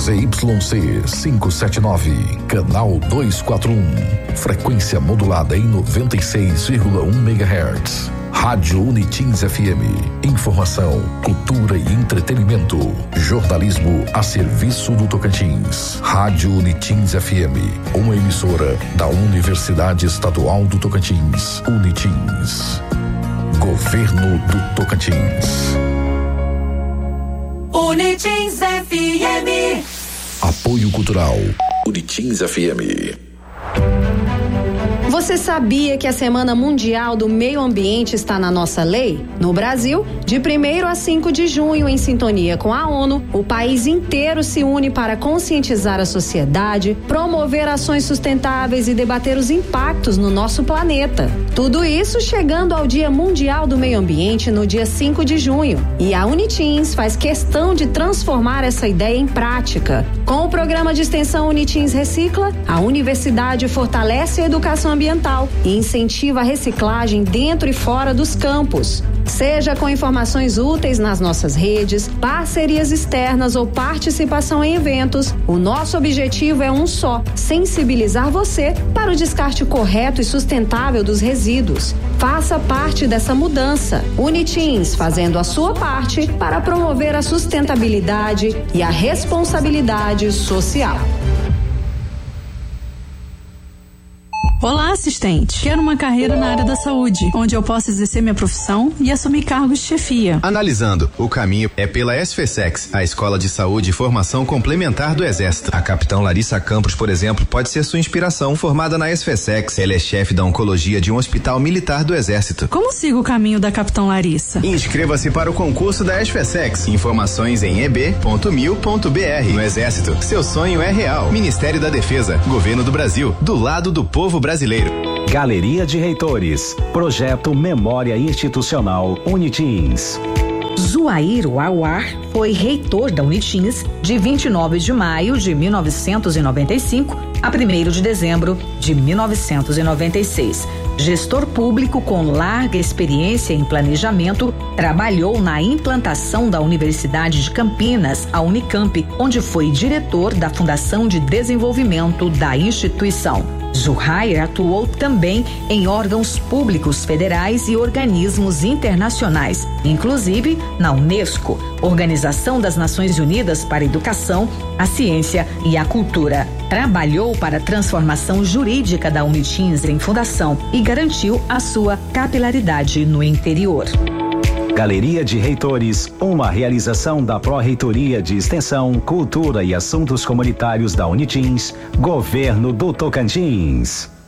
ZYC 579, canal 241, frequência modulada em 96,1 MHz. Rádio Unitins FM, informação, cultura e entretenimento, jornalismo a serviço do Tocantins. Rádio Unitins FM, uma emissora da Universidade Estadual do Tocantins, Unitins. Governo do Tocantins. Unitins FM. Apoio Cultural, Unitins FM. Você sabia que a Semana Mundial do Meio Ambiente está na nossa lei? No Brasil, de 1º a 5 de junho, em sintonia com a ONU, o país inteiro se une para conscientizar a sociedade, promover ações sustentáveis e debater os impactos no nosso planeta. Tudo isso chegando ao Dia Mundial do Meio Ambiente no dia 5 de junho. E a Unitins faz questão de transformar essa ideia em prática. Com o programa de extensão Unitins Recicla, a universidade fortalece a educação ambiental e incentiva a reciclagem dentro e fora dos campos. Seja com informações úteis nas nossas redes, parcerias externas ou participação em eventos, o nosso objetivo é um só: sensibilizar você para o descarte correto e sustentável dos resíduos. Faça parte dessa mudança. Unitins, fazendo a sua parte para promover a sustentabilidade e a responsabilidade social. Olá, assistente. Quero uma carreira na área da saúde, onde eu possa exercer minha profissão e assumir cargos de chefia. Analisando, o caminho é pela SFSEX, a Escola de Saúde e Formação Complementar do Exército. A capitão Larissa Campos, por exemplo, pode ser sua inspiração. Formada na SFSEX, ela é chefe da oncologia de um hospital militar do Exército. Como sigo o caminho da capitão Larissa? Inscreva-se para o concurso da SFSEX. Informações em eb.mil.br. No Exército, seu sonho é real. Ministério da Defesa, Governo do Brasil, do lado do povo brasileiro. Galeria de Reitores, Projeto Memória Institucional Unitins. Zuairo Awar foi reitor da Unitins de 29 de maio de 1995 a 1º de dezembro de 1996. Gestor público com larga experiência em planejamento, trabalhou na implantação da Universidade de Campinas, a Unicamp, onde foi diretor da Fundação de Desenvolvimento da instituição. Zuhair atuou também em órgãos públicos federais e organismos internacionais, inclusive na Unesco, Organização das Nações Unidas para a Educação, a Ciência e a Cultura. Trabalhou para a transformação jurídica da Unitins em fundação e garantiu a sua capilaridade no interior. Galeria de Reitores, uma realização da Pró-Reitoria de Extensão, Cultura e Assuntos Comunitários da Unitins, Governo do Tocantins.